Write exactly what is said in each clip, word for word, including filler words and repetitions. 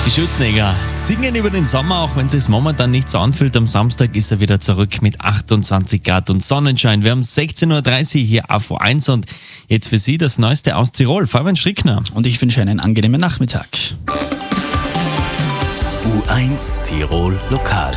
Die Schürzenegger singen über den Sommer, auch wenn es sich momentan nicht so anfühlt. Am Samstag ist er wieder zurück mit achtundzwanzig Grad und Sonnenschein. Wir haben sechzehn Uhr dreißig hier A V eins und jetzt für Sie das Neueste aus Tirol. Fabian Strickner. Und ich wünsche einen angenehmen Nachmittag. U eins Tirol Lokal.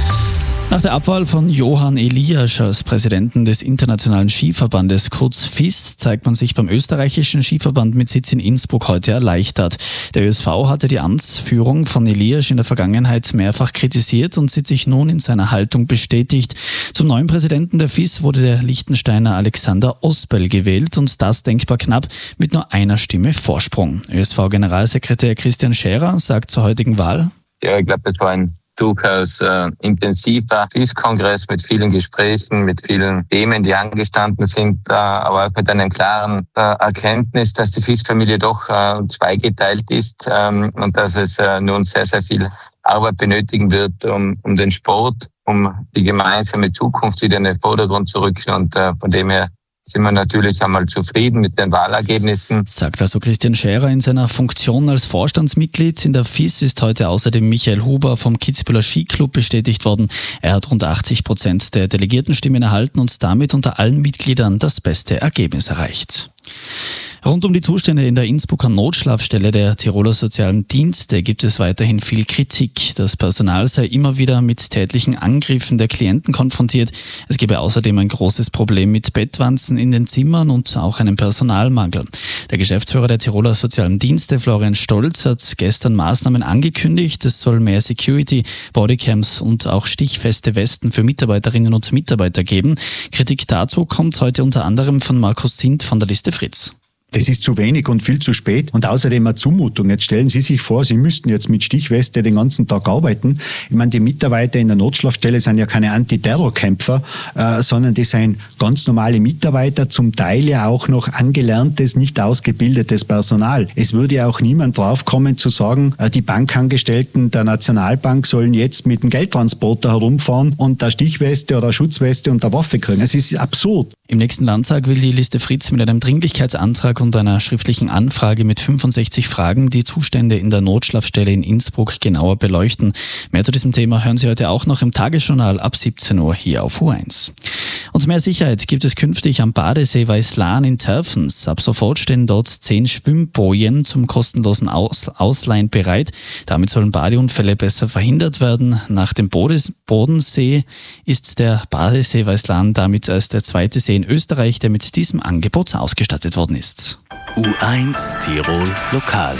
Nach der Abwahl von Johann Eliasch als Präsidenten des Internationalen Skiverbandes, kurz F I S, zeigt man sich beim österreichischen Skiverband mit Sitz in Innsbruck heute erleichtert. Der Ö S V hatte die Amtsführung von Eliasch in der Vergangenheit mehrfach kritisiert und sieht sich nun in seiner Haltung bestätigt. Zum neuen Präsidenten der F I S wurde der Liechtensteiner Alexander Osbel gewählt und das denkbar knapp mit nur einer Stimme Vorsprung. Ö S V-Generalsekretär Christian Scherer sagt zur heutigen Wahl: Ja, ich glaube, es war ein durchaus äh, intensiver F I S-Kongress mit vielen Gesprächen, mit vielen Themen, die angestanden sind, äh, aber auch mit einem klaren äh, Erkenntnis, dass die F I S-Familie doch äh, zweigeteilt ist ähm, und dass es äh, nun sehr, sehr viel Arbeit benötigen wird, um, um den Sport, um die gemeinsame Zukunft wieder in den Vordergrund zu rücken. Und äh, von dem her sind wir natürlich einmal zufrieden mit den Wahlergebnissen. Sagt also Christian Scherer in seiner Funktion als Vorstandsmitglied. In der F I S ist heute außerdem Michael Huber vom Kitzbüheler Skiclub bestätigt worden. Er hat rund achtzig Prozent der Delegiertenstimmen erhalten und damit unter allen Mitgliedern das beste Ergebnis erreicht. Rund um die Zustände in der Innsbrucker Notschlafstelle der Tiroler Sozialen Dienste gibt es weiterhin viel Kritik. Das Personal sei immer wieder mit tätlichen Angriffen der Klienten konfrontiert. Es gebe außerdem ein großes Problem mit Bettwanzen in den Zimmern und auch einen Personalmangel. Der Geschäftsführer der Tiroler Sozialen Dienste, Florian Stolz, hat gestern Maßnahmen angekündigt. Es soll mehr Security, Bodycams und auch stichfeste Westen für Mitarbeiterinnen und Mitarbeiter geben. Kritik dazu kommt heute unter anderem von Markus Sindt von der Liste Fritz. Das ist zu wenig und viel zu spät und außerdem eine Zumutung. Jetzt stellen Sie sich vor, Sie müssten jetzt mit Stichweste den ganzen Tag arbeiten. Ich meine, die Mitarbeiter in der Notschlafstelle sind ja keine Antiterrorkämpfer, äh, sondern die sind ganz normale Mitarbeiter, zum Teil ja auch noch angelerntes, nicht ausgebildetes Personal. Es würde ja auch niemand draufkommen zu sagen, äh, die Bankangestellten der Nationalbank sollen jetzt mit dem Geldtransporter herumfahren und eine Stichweste oder eine Schutzweste und eine Waffe kriegen. Es ist absurd. Im nächsten Landtag will die Liste Fritz mit einem Dringlichkeitsantrag und einer schriftlichen Anfrage mit fünfundsechzig Fragen die Zustände in der Notschlafstelle in Innsbruck genauer beleuchten. Mehr zu diesem Thema hören Sie heute auch noch im Tagesjournal ab siebzehn Uhr hier auf U eins. Und mehr Sicherheit gibt es künftig am Badesee Weißlahn in Terfens. Ab sofort stehen dort zehn Schwimmbojen zum kostenlosen Aus- Ausleihen bereit. Damit sollen Badeunfälle besser verhindert werden. Nach dem Bodes- Bodensee ist der Badesee Weißlahn damit als der zweite See in Österreich, der mit diesem Angebot ausgestattet worden ist. U eins Tirol Lokal.